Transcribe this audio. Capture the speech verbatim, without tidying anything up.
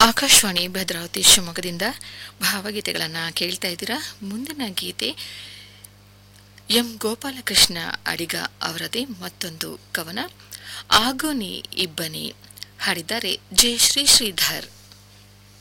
ಆಕಾಶವಾಣಿ ಭದ್ರಾವತಿ ಶಿವಮೊಗ್ಗದಿಂದ ಭಾವಗೀತೆಗಳನ್ನು ಕೇಳ್ತಾ ಇದ್ದೀರಾ. ಮುಂದಿನ ಗೀತೆ ಎಂ ಗೋಪಾಲಕೃಷ್ಣ ಅಡಿಗ ಅವರದೇ ಮತ್ತೊಂದು ಕವನ, ಆಗೋನಿ ಇಬ್ಬನಿ. ಹಾಡಿದ್ದಾರೆ ಜಯಶ್ರೀ ಶ್ರೀಧರ್.